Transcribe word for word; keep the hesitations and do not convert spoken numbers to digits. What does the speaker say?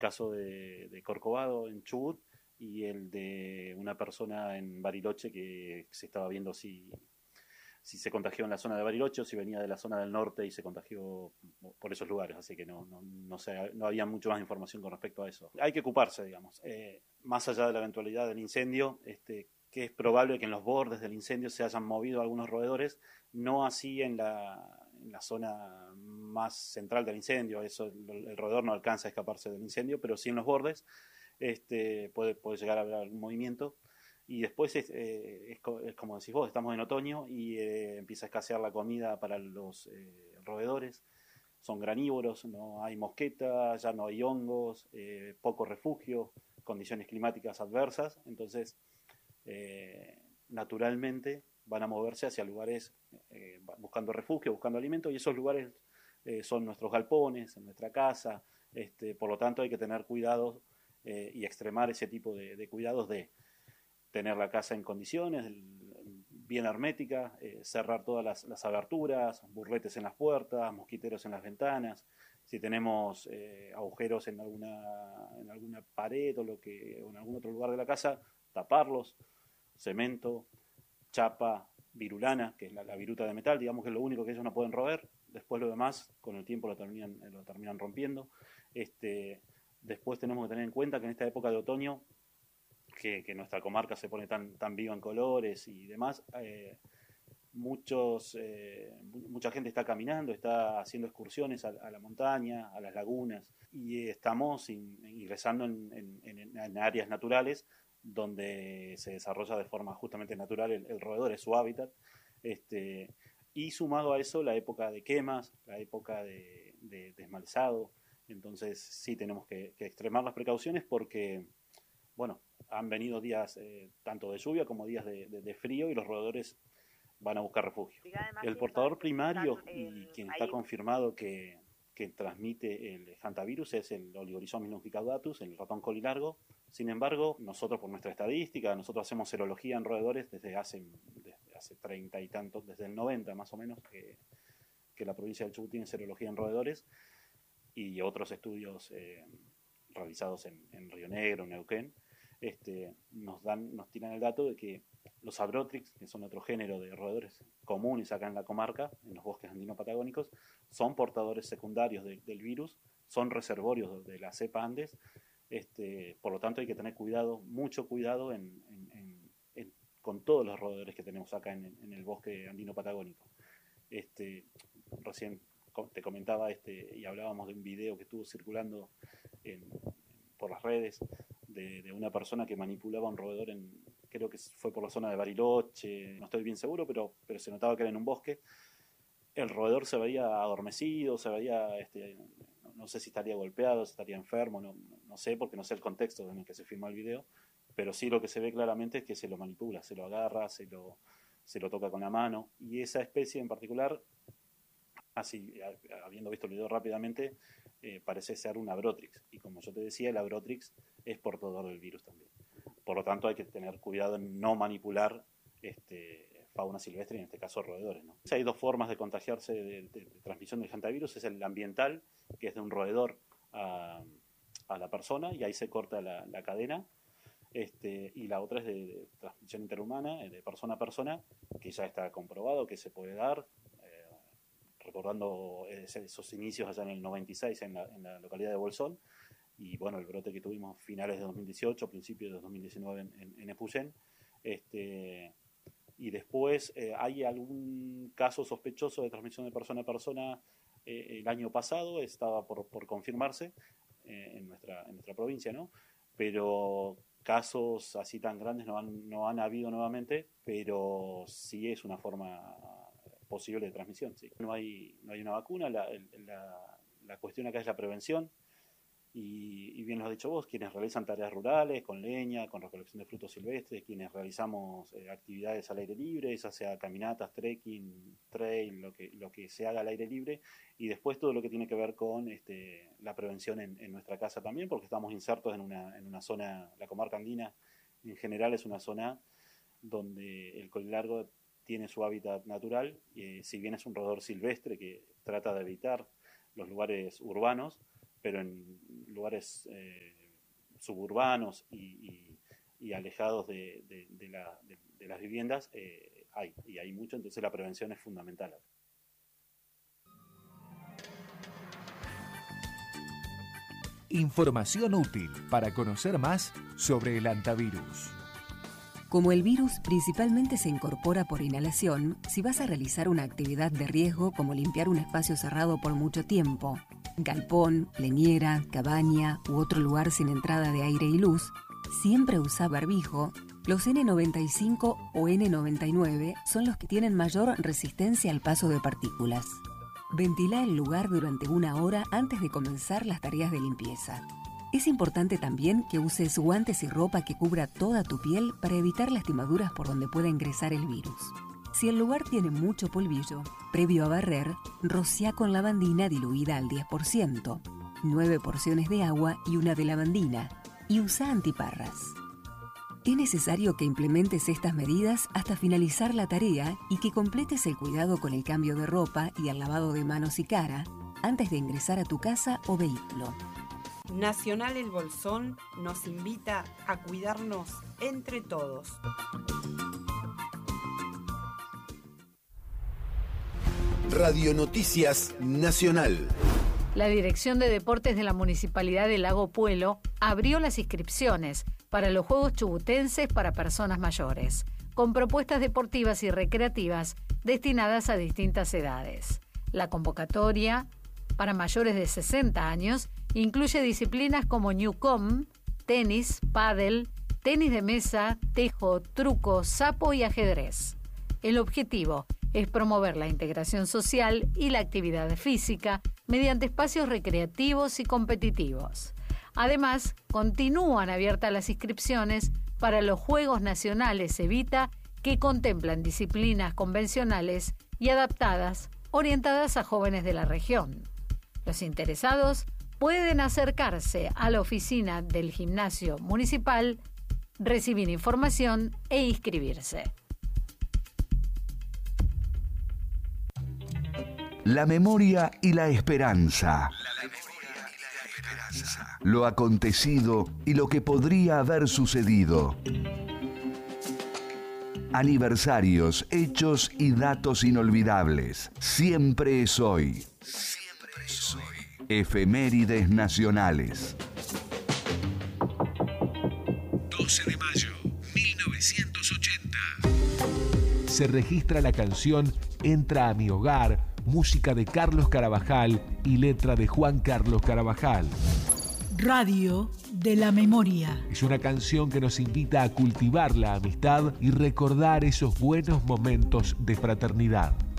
caso de, de Corcovado en Chubut y el de una persona en Bariloche que se estaba viendo si, si se contagió en la zona de Bariloche o si venía de la zona del norte y se contagió por esos lugares, así que no, no, no, sé, no había mucho más información con respecto a eso. Hay que ocuparse, digamos, eh, más allá de la eventualidad del incendio, este, que es probable que en los bordes del incendio se hayan movido algunos roedores, no así en la, en la zona más central del incendio, eso, el, el roedor no alcanza a escaparse del incendio, pero sí en los bordes este, puede, puede llegar a haber algún movimiento. Y después es, eh, es, es, como decís vos, estamos en otoño y eh, empieza a escasear la comida para los eh, roedores. Son granívoros, no hay mosqueta, ya no hay hongos, eh, poco refugio, condiciones climáticas adversas. Entonces, eh, naturalmente van a moverse hacia lugares eh, buscando refugio, buscando alimento, y esos lugares eh, son nuestros galpones, en nuestra casa. Este, por lo tanto, hay que tener cuidado eh, y extremar ese tipo de, de cuidados de tener la casa en condiciones, bien hermética, eh, cerrar todas las, las aberturas, burletes en las puertas, mosquiteros en las ventanas. Si tenemos eh, agujeros en alguna, en alguna pared o, lo que, o en algún otro lugar de la casa, taparlos, cemento, chapa, virulana, que es la, la viruta de metal, digamos que es lo único que ellos no pueden roer. Después lo demás, con el tiempo lo terminan, lo terminan rompiendo. Este, después tenemos que tener en cuenta que en esta época de otoño, que, que nuestra comarca se pone tan, tan viva en colores y demás, eh, muchos, eh, mucha gente está caminando, está haciendo excursiones a, a la montaña, a las lagunas, y estamos in, ingresando en, en, en, en áreas naturales donde se desarrolla de forma justamente natural el, el roedor, es su hábitat. Este, y sumado a eso la época de quemas, la época de, de, de esmalzado, entonces sí tenemos que, que extremar las precauciones porque, bueno, han venido días eh, tanto de lluvia como días de, de, de frío y los roedores van a buscar refugio. El portador primario y quien está confirmado que, que transmite el hantavirus es el Oligorizomys longicaudatus, el ratón colilargo. Sin embargo, nosotros por nuestra estadística, nosotros hacemos serología en roedores desde hace, desde hace treinta y tantos, desde el noventa más o menos, que, que la provincia del Chubut tiene serología en roedores y otros estudios eh, realizados en, en Río Negro, en Neuquén, este, nos, dan, nos tiran el dato de que los Abrotrix, que son otro género de roedores comunes acá en la comarca, en los bosques andino-patagónicos, son portadores secundarios de, del virus, son reservorios de la cepa Andes, este, por lo tanto hay que tener cuidado, mucho cuidado en, en, en, en, con todos los roedores que tenemos acá en, en el bosque andino-patagónico. Este, recién te comentaba este, y hablábamos de un video que estuvo circulando en, por las redes de, de una persona que manipulaba un roedor en, creo que fue por la zona de Bariloche, no estoy bien seguro, pero, pero se notaba que era en un bosque. El roedor se veía adormecido, se veía, este, no, no sé si estaría golpeado, si estaría enfermo, no, no sé, porque no sé el contexto en el que se filmó el video, pero sí lo que se ve claramente es que se lo manipula, se lo agarra, se lo, se lo toca con la mano, y esa especie en particular, así, habiendo visto el video rápidamente, eh, parece ser un Abrotrix, y como yo te decía, el Abrotrix es portador del virus también. Por lo tanto, hay que tener cuidado en no manipular este, fauna silvestre, en este caso roedores, ¿no? Hay dos formas de contagiarse de, de, de transmisión del hantavirus, es el ambiental, que es de un roedor a, a la persona, y ahí se corta la, la cadena, este, y la otra es de, de transmisión interhumana, de persona a persona, que ya está comprobado que se puede dar, eh, recordando esos inicios allá en el noventa y seis en la, en la localidad de Bolsón, y bueno, el brote que tuvimos finales de dos mil dieciocho, principios de dos mil diecinueve en, en, en Epuyén. Este, y después eh, hay algún caso sospechoso de transmisión de persona a persona eh, el año pasado, estaba por, por confirmarse eh, en, nuestra, en nuestra provincia, ¿no? Pero casos así tan grandes no han, no han habido nuevamente, pero sí es una forma posible de transmisión, sí. No hay, no hay una vacuna, la, la, la cuestión acá es la prevención. Y, y bien lo has dicho vos, quienes realizan tareas rurales con leña, con recolección de frutos silvestres, quienes realizamos eh, actividades al aire libre, ya sea caminatas, trekking, trail, lo que, lo que se haga al aire libre, y después todo lo que tiene que ver con este, la prevención en, en nuestra casa también, porque estamos insertos en una, en una zona, la comarca andina en general es una zona donde el colilargo tiene su hábitat natural, y si bien es un roedor silvestre que trata de evitar los lugares urbanos, pero en lugares eh, suburbanos y, y, y alejados de, de, de, la, de, de las viviendas eh, hay, y hay mucho, entonces la prevención es fundamental. Información útil para conocer más sobre el hantavirus. Como el virus principalmente se incorpora por inhalación, si vas a realizar una actividad de riesgo como limpiar un espacio cerrado por mucho tiempo, galpón, leñera, cabaña u otro lugar sin entrada de aire y luz, siempre usa barbijo. Los ene noventa y cinco o ene noventa y nueve son los que tienen mayor resistencia al paso de partículas. Ventila el lugar durante una hora antes de comenzar las tareas de limpieza. Es importante también que uses guantes y ropa que cubra toda tu piel para evitar lastimaduras por donde pueda ingresar el virus. Si el lugar tiene mucho polvillo, previo a barrer, rocía con lavandina diluida al diez por ciento, nueve porciones de agua y una de lavandina, y usa antiparras. Es necesario que implementes estas medidas hasta finalizar la tarea y que completes el cuidado con el cambio de ropa y el lavado de manos y cara antes de ingresar a tu casa o vehículo. Nacional El Bolsón nos invita a cuidarnos entre todos. Radio Noticias Nacional. La Dirección de Deportes de la Municipalidad de Lago Puelo abrió las inscripciones para los Juegos Chubutenses para personas mayores, con propuestas deportivas y recreativas destinadas a distintas edades. La convocatoria para mayores de sesenta años incluye disciplinas como Newcom, tenis, pádel, tenis de mesa, tejo, truco, sapo y ajedrez. El objetivo es promover la integración social y la actividad física mediante espacios recreativos y competitivos. Además, continúan abiertas las inscripciones para los Juegos Nacionales Evita, que contemplan disciplinas convencionales y adaptadas, orientadas a jóvenes de la región. Los interesados pueden acercarse a la oficina del gimnasio municipal, recibir información e inscribirse. La memoria y la esperanza. Lo acontecido y lo que podría haber sucedido. Aniversarios, hechos y datos inolvidables. Siempre es hoy. Siempre es hoy. Efemérides nacionales. doce de mayo, mil novecientos ochenta. Se registra la canción Entra a mi hogar, música de Carlos Carabajal y letra de Juan Carlos Carabajal. Radio de la Memoria. Es una canción que nos invita a cultivar la amistad y recordar esos buenos momentos de fraternidad.